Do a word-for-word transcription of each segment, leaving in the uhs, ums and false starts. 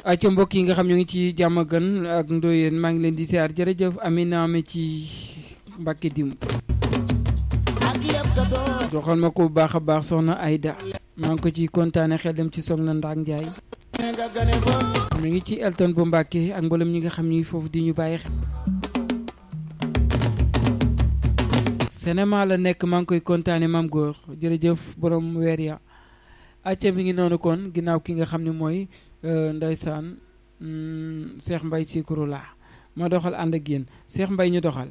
acca mbokk yi nga xam ñu ngi ci jàmm gën ak Ndoyeen maa ngi leen di siyaar jërëjëf Amina Ame ci Mbàkke dim doxal ma ko bu baax a baax soxna Aïda maa ngi ko ci kontaane xel dem ci soxna Ndaak Njaay mi ngi ci Elton bu Mbàkke ak mboolem ñi nga xam ni foofu di ñu bàyyi xel cinéma la nekk maa ngi koy kontaane maam góor jërëjëf borom weer ya acca mi ngi noonu kon ginnaaw ki nga xam ne mooy ndeysaan Cheikh Mbaye Sikuru la ma doxal ànd ak yéen Cheikh Mbaye ñu doxal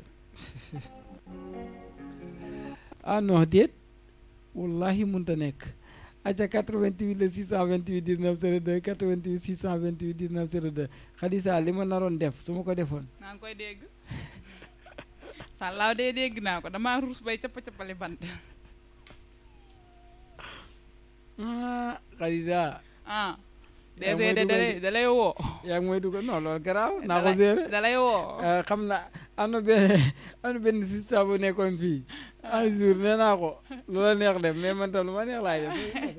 ah non déet wallahi mënta nekk acca quatre-vingt-huit le six cent vingt-huit dix-neuf zéro deux quatre-vingt-huit six cent vingt-huit dix-neuf zéro deux Khadija li ma naroon def su ma ko defoon naa ngi koy dégg sàllaaw dee dégg naa ko damaa ruus bay cappa-cappali bant ah Khadija ah D G de dalay dalay woo yaa ngi may dugal non loolu garaaw naa ko gérer dalay woo xam na am na benn am na benn système bu nekkoon fii un jour nee naa ko lu la neex def mais man tam lu ma neex laay def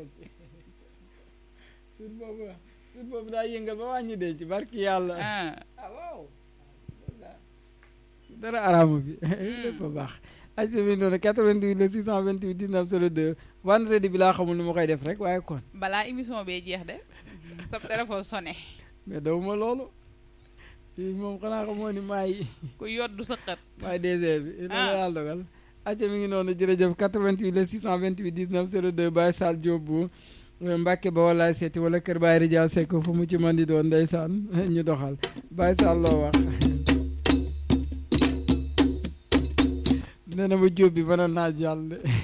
suut boobu suut boobu daa yëngal ba wàññi dee ci barki yàlla ah waaw dara araama bi lépp a baax ac bi noonu quatre-vingt-huit le six cent vingt-huit dix-neuf zéro deux vendredi bi laa xamul nu ma koy def rek waaye kon balaa émission bee jeex de sa téléphone sonné mais dawuma loolu fii moom xanaa xamoo ni maay ku yoddu sa xët maay D G bi loolu yàlla dogal acca mi ngi noonu jërëjëf quatre-vingt-huit le six cent vingt-huit dix-neuf zéro deux Baye Sall Diop bu Mbàkke ba walaay seeti wala kër Baye Rijal Seck fu mu ci man di doon ndeysaan ñu doxal Baye Sall loo wax nee na ma Diop bi mën a naaj yàlla